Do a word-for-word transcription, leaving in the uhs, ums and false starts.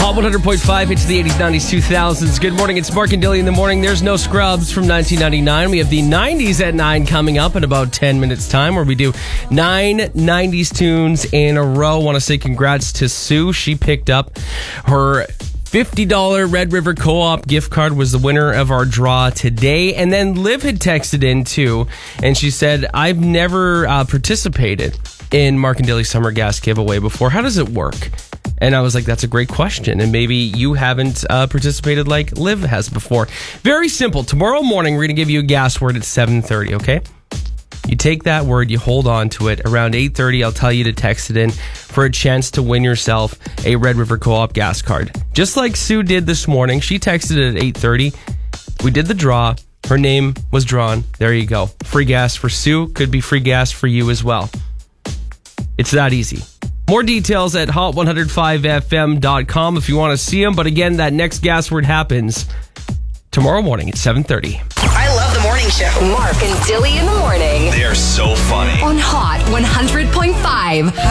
Hot one hundred point five hits the eighties, nineties, two thousands. Good morning, it's Mark and Dilly in the morning. There's no Scrubs from nineteen ninety-nine. We have the nineties at nine coming up in about ten minutes time, where we do nine nineties tunes in a row. Want to say congrats to Sue. She picked up her fifty dollars Red River Co-op gift card, was the winner of our draw today. And then Liv had texted in too, and she said, I've never uh, participated in Mark and Dilly's Summer Gas giveaway before. How does it work? And I was like, that's a great question. And maybe you haven't uh, participated like Liv has before. Very simple. Tomorrow morning, we're going to give you a gas word at seven thirty, okay? You take that word, you hold on to it. Around eight thirty, I'll tell you to text it in for a chance to win yourself a Red River Co-op gas card. Just like Sue did this morning. She texted it at eight thirty. We did the draw. Her name was drawn. There you go. Free gas for Sue. Could be free gas for you as well. It's that easy. More details at hot one oh five f m dot com if you want to see them. But again, that next gas word happens tomorrow morning at seven thirty. I love the morning show. Mark and Dilly in the morning. They are so funny. On Hot one hundred point five.